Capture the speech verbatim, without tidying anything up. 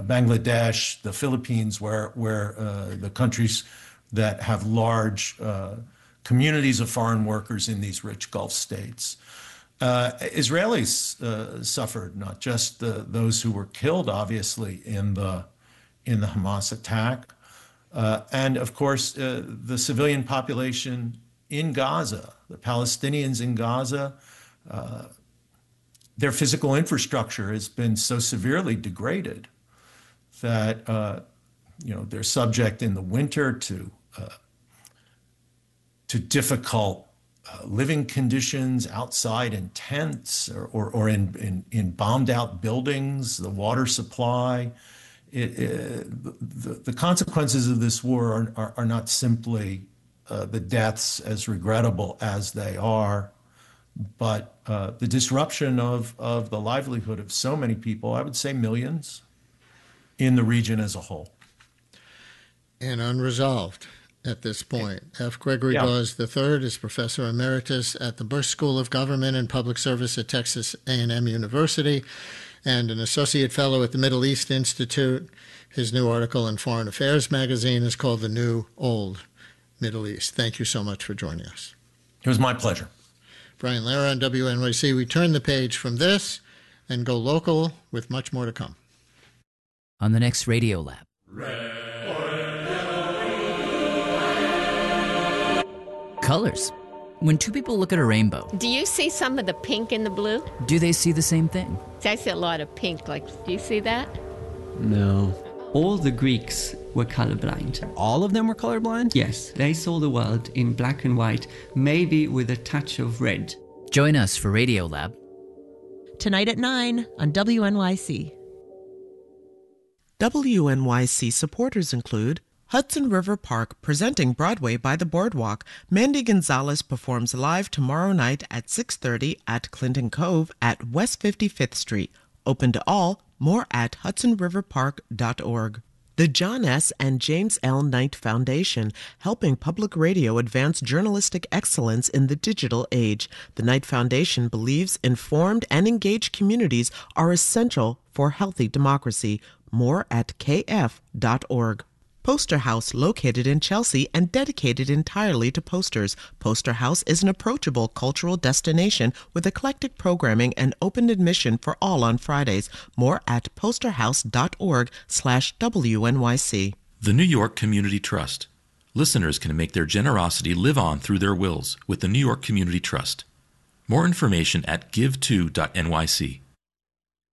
Bangladesh, the Philippines, where, where uh, the countries that have large uh, communities of foreign workers in these rich Gulf states. Uh, Israelis uh, suffered, not just the, those who were killed, obviously, in the, in the Hamas attack, uh, and of course, uh, the civilian population in Gaza, the Palestinians in Gaza. Uh, their physical infrastructure has been so severely degraded that uh, you know they're subject in the winter to uh, to difficult uh, living conditions outside in tents or, or, or in, in, in bombed out buildings. The water supply, it, it, the, the consequences of this war are, are, are not simply uh, the deaths, as regrettable as they are, but uh, the disruption of, of the livelihood of so many people, I would say millions, in the region as a whole. And unresolved at this point. F. Gregory yeah. Dawes the third is Professor Emeritus at the Bush School of Government and Public Service at Texas A and M University and an Associate Fellow at the Middle East Institute. His new article in Foreign Affairs magazine is called The New Old Middle East. Thank you so much for joining us. It was my pleasure. Brian Lara on W N Y C. We turn the page from this and go local with much more to come. On the next Radio Lab. Red. Colors. When two people look at a rainbow, do you see some of the pink in the blue? Do they see the same thing? I see a lot of pink. Like, do you see that? No. All the Greeks were colorblind. All of them were colorblind? Yes. They saw the world in black and white, maybe with a touch of red. Join us for Radio Lab. Tonight at nine on W N Y C. W N Y C supporters include Hudson River Park, presenting Broadway by the Boardwalk. Mandy Gonzalez performs live tomorrow night at six thirty at Clinton Cove at West fifty-fifth Street. Open to all. More at hudson river park dot org. The John S. and James L. Knight Foundation, helping public radio advance journalistic excellence in the digital age. The Knight Foundation believes informed and engaged communities are essential for healthy democracy. More at k f dot org. Poster House, located in Chelsea and dedicated entirely to posters. Poster House is an approachable cultural destination with eclectic programming and open admission for all on Fridays. More at posterhouse dot org slash W N Y C. The New York Community Trust. Listeners can make their generosity live on through their wills with the New York Community Trust. More information at give to dot N Y C.